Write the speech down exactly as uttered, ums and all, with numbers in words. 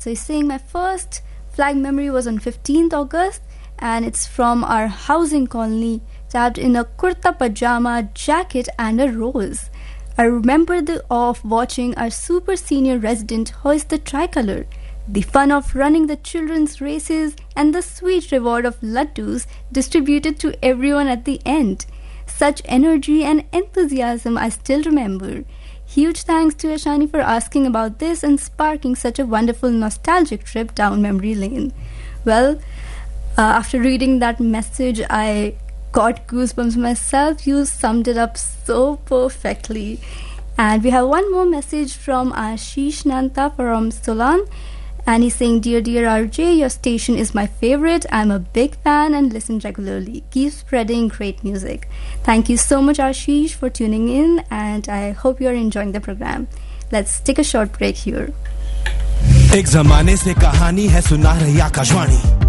So he's saying, my first flag memory was on fifteenth August, and it's from our housing colony, tabbed in a kurta pajama jacket and a rose. I remember the awe of watching our super senior resident hoist the tricolour, the fun of running the children's races, and the sweet reward of laddus distributed to everyone at the end. Such energy and enthusiasm I still remember. Huge thanks to Ashani for asking about this and sparking such a wonderful nostalgic trip down memory lane. Well, uh, after reading that message, I got goosebumps myself. You summed it up so perfectly. And we have one more message from Ashish Nanta from Solan. And he's saying, dear, dear R J, your station is my favorite. I'm a big fan and listen regularly. Keep spreading great music. Thank you so much, Ashish, for tuning in, and I hope you're enjoying the program. Let's take a short break here. एक ज़माने से कहानी है सुना रही आकाशवाणी